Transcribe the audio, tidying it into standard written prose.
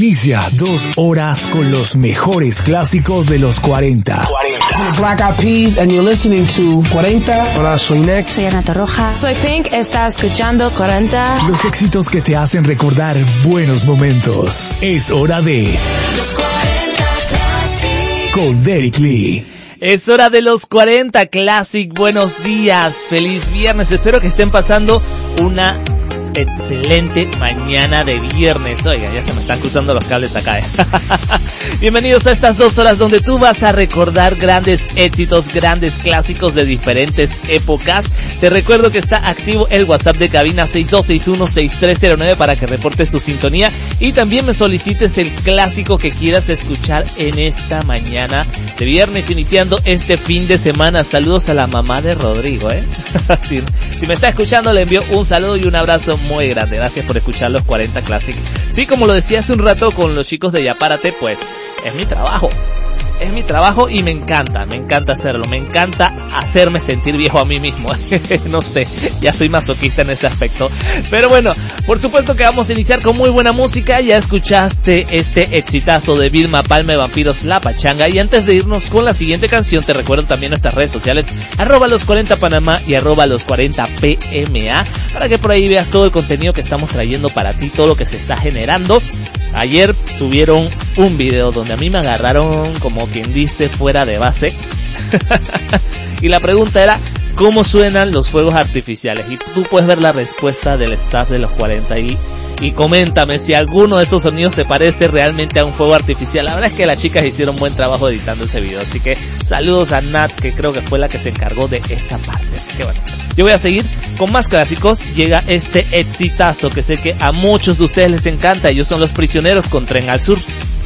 Inicia 2 horas con los mejores clásicos de los 40. Black Eyed Peas and you're listening to 40. Hola, soy Nex. Soy Ana Torroja. Soy Pink, está escuchando 40. Los éxitos que te hacen recordar buenos momentos. Es hora de con Derek Lee. Es hora de los 40 Classic. Buenos días, feliz viernes. Espero que estén pasando una excelente mañana de viernes. Oiga, ya se me están cruzando los cables acá. Bienvenidos a estas 2 horas donde tú vas a recordar grandes éxitos, grandes clásicos de diferentes épocas. Te recuerdo que está activo el WhatsApp de cabina 62616309 para que reportes tu sintonía y también me solicites el clásico que quieras escuchar en esta mañana de viernes, iniciando este fin de semana. Saludos a la mamá de Rodrigo, si me está escuchando, le envío un saludo y un abrazo muy grande. Gracias por escuchar los 40 Classic. Sí, como lo decía hace un rato con los chicos de Yapárate, pues es mi trabajo. Es mi trabajo y me encanta hacerlo, me encanta hacerme sentir viejo a mí mismo. No sé, ya soy masoquista en ese aspecto. Pero bueno, por supuesto que vamos a iniciar con muy buena música. Ya escuchaste este exitazo de Vilma Palma, Vampiros La Pachanga. Y antes de irnos con la siguiente canción, te recuerdo también nuestras redes sociales, @los40panamá y @los40pma, para que por ahí veas todo el contenido que estamos trayendo para ti, todo lo que se está generando. Ayer subieron un video donde a mí me agarraron, como quien dice, fuera de base. Y la pregunta era, ¿cómo suenan los fuegos artificiales? Y tú puedes ver la respuesta del staff de los 40 y coméntame si alguno de esos sonidos se parece realmente a un fuego artificial. La verdad es que las chicas hicieron buen trabajo editando ese video, así que saludos a Nat, que creo que fue la que se encargó de esa parte. Así que bueno, yo voy a seguir con más clásicos. Llega este exitazo que sé que a muchos de ustedes les encanta. Ellos son Los Prisioneros con Tren al Sur.